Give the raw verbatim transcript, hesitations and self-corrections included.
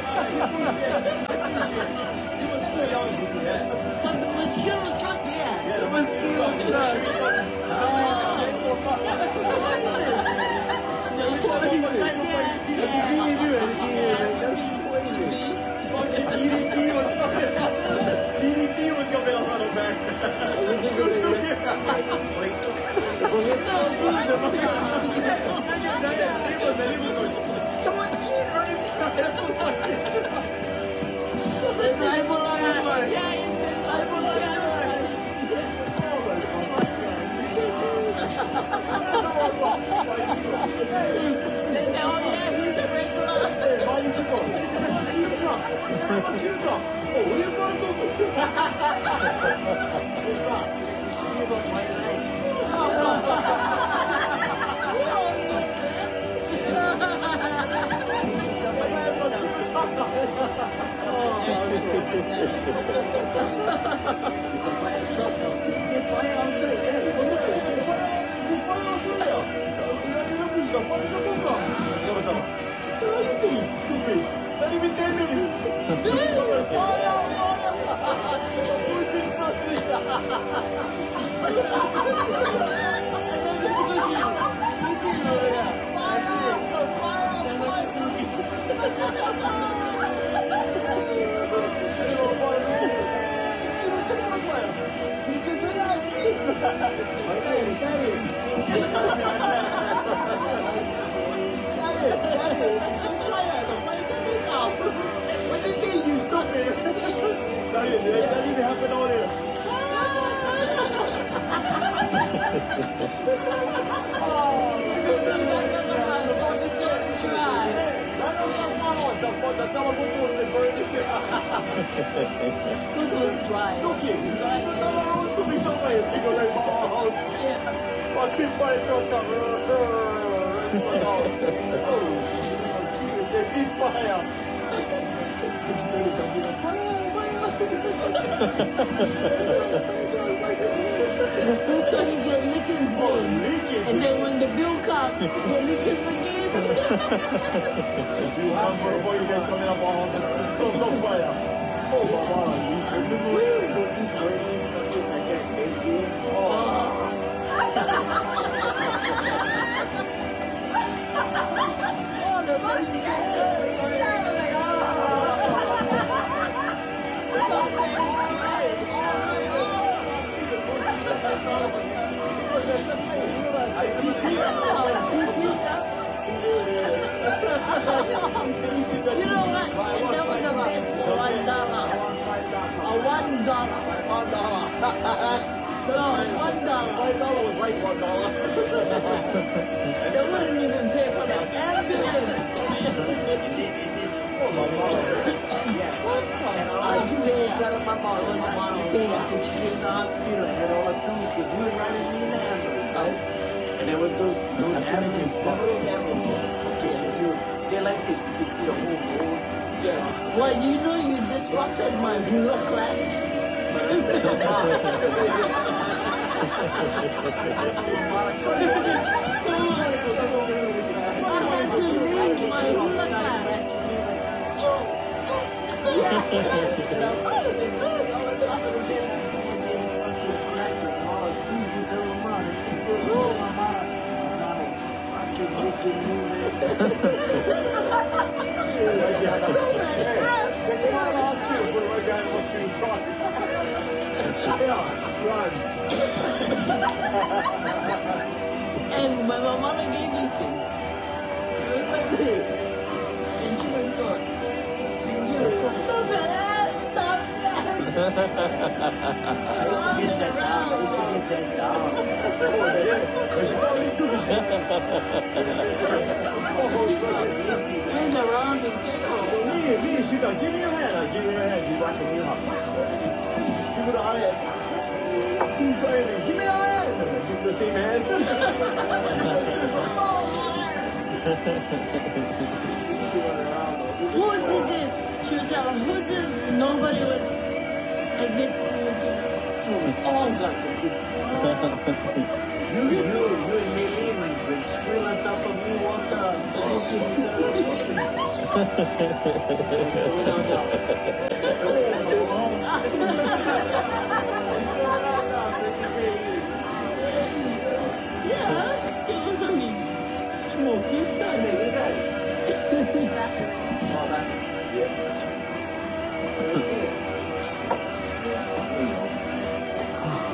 But the mosquito truck, yeah. Yeah, the mosquito truck. Oh. That's poison. No, but yeah, yeah. D D T was coming out. D D T was coming out on the back. So good. Ay, bolongan. Ya, itu. Ay, bolongan. They say, oh yeah, he's a regular. Oh, what are you going to do? Give up my life. What do you think, you stupid? That didn't even happen all here. Good one, dry. Dry. Fucking fire truck up. He's fire. So you get lickings again. And then when the bill comes, you get lickings again. You have for boy, you guys coming up on the stones on fire. Oh, Baba. Oh. Oh, the magic. You know what? That was a bet for one dollar. A one dollar. One dollar. No, one dollar. Five dollar was like one dollar. They wouldn't even pay for the ambulance. Oh, my God. I pay. Shout out my mom. My mom was fucking, she came to the hospital and had all her tumor because he was riding me in the ambulance, right? And there was those those ambulance, remember those ambulance? Okay, if you stay like this, you can see the whole road. Yeah. Well, you know you disrupted my hula class. I had to leave my hula class. And my mama gave me things. She went like this. And she went good. Stop it! Stop that! I used to get that down. I used to get that down. Turn around and say, oh. Me, me, she thought, give me your hand. I give her your hand. You rock me up. Give her the hand. Give me the hand. Give her the same hand. Who did this? She would tell him, who does nobody would admit to it. So we all got the good. You, you, you and Millie, when, when Skrill on top of me walked out, smoking his Yeah, it was only smoky kind of guy. Yeah.